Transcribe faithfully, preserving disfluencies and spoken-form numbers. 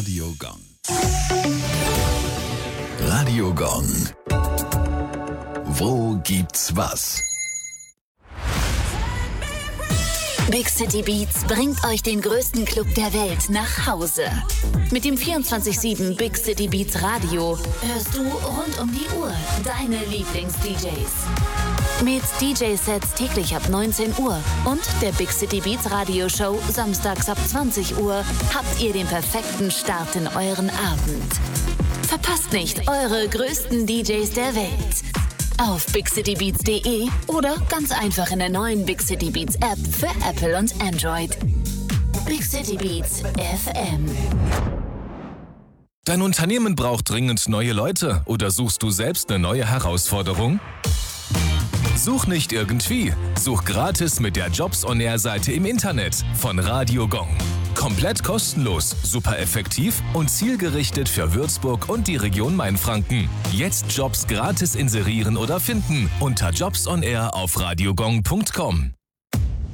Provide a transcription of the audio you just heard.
Radio Gong. Radio Gong. Wo gibt's was? Big City Beats bringt euch den größten Club der Welt nach Hause. Mit dem vierundzwanzig sieben Big City Beats Radio hörst du rund um die Uhr deine Lieblings-D Js. Mit D J-Sets täglich ab neunzehn Uhr und der Big City Beats Radioshow samstags ab zwanzig Uhr habt ihr den perfekten Start in euren Abend. Verpasst nicht eure größten D Js der Welt. Auf big city beats punkt de oder ganz einfach in der neuen Big City Beats App für Apple und Android. Big City Beats F M. Dein Unternehmen braucht dringend neue Leute oder suchst du selbst eine neue Herausforderung? Such nicht irgendwie. Such gratis mit der Jobs-on-Air-Seite im Internet von Radio Gong. Komplett kostenlos, super effektiv und zielgerichtet für Würzburg und die Region Mainfranken. Jetzt Jobs gratis inserieren oder finden unter jobs on air auf radiogong punkt com.